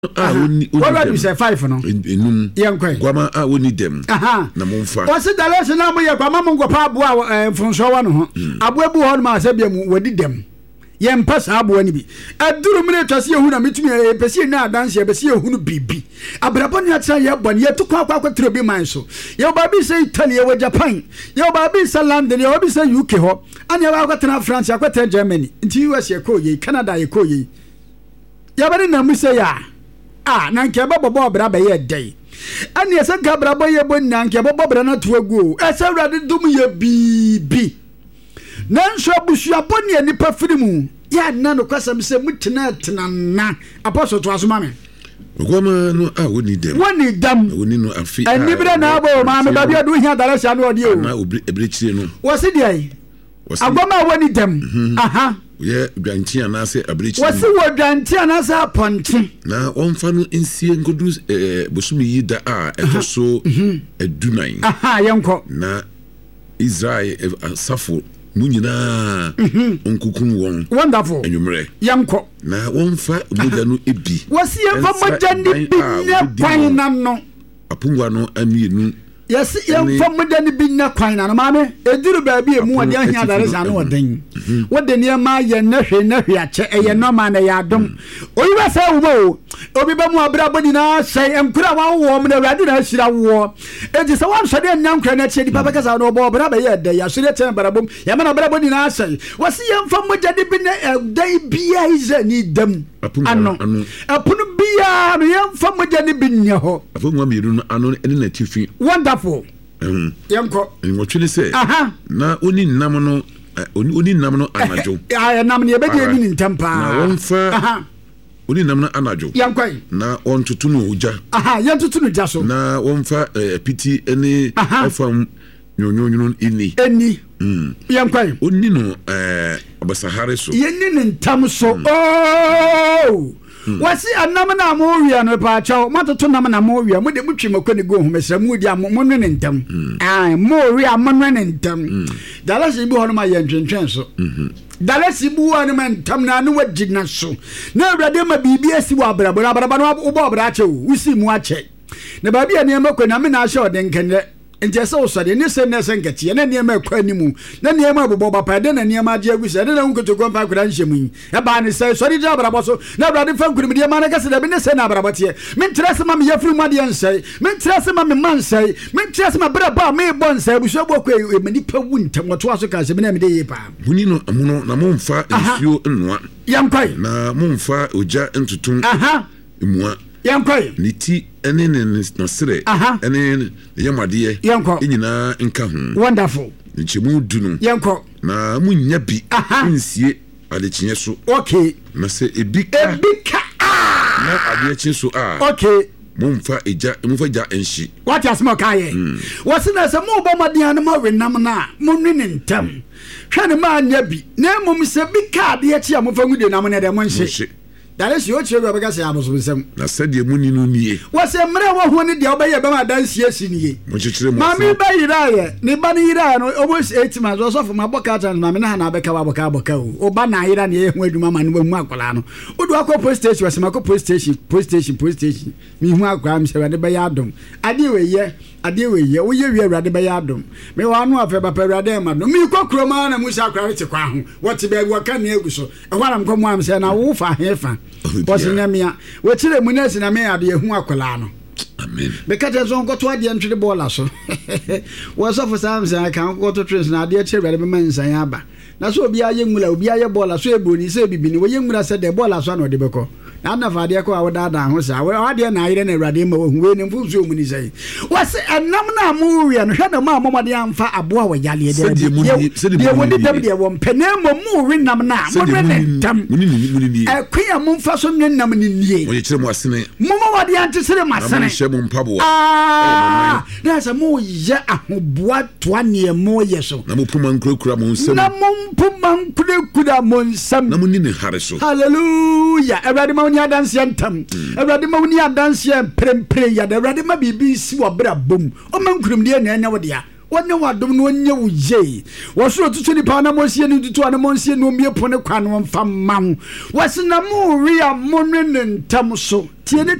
what do you say 5 no enum Guama woni dem na momfa o se dalese na mo ye Guama mo ngopa aboa mfonso wa no ho aboa bu ho no ma se bia mu wadi dem ye mpa sa aboa ni bi aduru mine twase ehu na metumi pesi na dance ye besi ehu no bibi abrabo ni atra ye bone ye to kwa tro bi man so ye ba bi say Italy ye Japan ye ba bi say London ye ba bi say UK ho anya ba kwa tena France ya kwa tena Germany nti US ye ko ye Canada ye ko ye ya ba na mu say ya na nke babo bra ba ye dey ani ese ka bra bo ye bon na nke babo bra na to agu ese wrade dum ye bibi nanso abusua boni ani pa firimu ya na no kwasam se mutena na apostle to asoma me Guama no woni dem woni no afi ani bra na abo ma me ba bia do hia dare sha no ode o na ebrichire no wose de ai agoma woni dem ye dwanti anase abrichi wose wo dwanti anase aponte na onfa no ensie ngodu bosumi yida etoso edunan yenko na Israel safo munyina onkukun won wonderful enumre yenko na wonfa moja no ebi wose yenfa moja ni bi ne kwan na no apungwa no amienu yes yenfa moja ni bi ne kwan na no maame eduru ba bi emu ode ahia dare sa no oden wode ne ma ye na hwe ache eye no ma na ya dom oyi ba sa wo obi ba mu abrabo ni na sei enkura wa wo mu na awade na asira wo enti se wan sode na nkura na che di papa kasa no bo bra ba ye de ya sure che barabom ya ma na brabo ni na sei wasi yenfa moja di bi ne dai bia ize ni dem ano apunu bia no yenfa moja ni bi nya ho afunwa miru no ano ene na tifi wonderful yenko nwotwe se na oni nam no anajo nam ne be de ni ntampa na wonfa oni nam na anajo yankwai na ontutu no uja yantutu no jaso na wonfa piti ene afam nyonyonyo ini yankwai oni no obasahare so yenni ni ntam so wasi anam na mo wia no pa chaw matoto nam na mo wia mo de mutwe makoni go humesra mu di mo no ntam mo wia mo no ntam dalasi bi hono ma ye ntwentwen so dalasi bu wani man ntam na no wagina so na awrade ma bibi asi wa abrabo no wo bra che wusi mu ache na ba bia ne makoni na me na ahye odenkene nje se osode ne se nkete na ne ma kwani mu na ne ma bobo bapa de na ne ma je agusa de na nkoto kompa kura nhemu e ba ne se sori je abrabo so na brade fa nkuru de ma na kase de be ne se na abrabo te men trese ma me yafiri mu ade nsai men trese ma me mansai men trese ma bra ba me bon sai buso boko e mani pa wu ntam wato aso ka se me na me de ye pa huni no amuno na momfa nsuo nnoa yankwai na momfa oja ntutun emua yankwai niti ene na sere ene yamade nyina nka ho wonderful nchemu dunu yanko na munya bi nsie adechinye so okay na se ebika na adechin so okay momfa ja enshi what you small kaye wasina se mo bo madian ma wenam na mo nwene ntam hwane ma nya bi na mom se bika de echi amofa ngude nam na de mo nshi dale si o chiro be kase abosomsem na sede muni no nie wase mre wo ho ne de obaye be ma dansie asi nie mo chichire mo mami ba yiraye ne ba ne yiraye no almost 8 months so for my boka tan mami na na be ka boka o ba na yira ne ehu aduma ma ne mu akola no odu akọ police station wase mako police station mi hu akwa am se wade be ya adom ade we ye wo ye wi awade be ya adom me wa anu afa ba awade ma no mi kokro ma na musa akwa te kwa ho wote be wo ka ne agu so e hwara mko am se na wo fa hefa Bosinyamia, we chile munesi na me ade ehu akola no. Amen. Bekate so nkoto ade ntwede bola so. Wo so for sam say kan nkoto twins na ade chire be man san aba. Na so obi aye nwula obi aye bola so eboni se bibini wo ye nwula se de bola so na ode beko. Na na fa ade ko awodada ho sa. Wo ade na ayire na awrade ma wo we ne mfuzo mu ni sai. Wo se enam na mu wi no hwe na ma momode amfa aboa wo yale de. De woni dem de wo mpene mu wi nam na mo ne ntam. Ekwa mu mfa so ne nam ni nie. Wo ye kire mu asene. Mo wode ante sere masene. Hye mu mpabo. Na sa mo ye ahoboa to ane mo ye so. Na mo puma nkura mo nsam. Na mo puma nkura mo nsam. Na mo ni ne hare so. Hallelujah. Everybody ma ni adanse ntam. Everybody ma ni adanse prempre ya. Everybody ma bibi si wo bra bom. O man kurum de na anya wo de a. wonne wadom no onye wo ye wo so tutu ni pa na mo sie ni tutu na mo sie no mie po ne kwa no mfa ma wo wasena mo wi a mo ne ntam so tie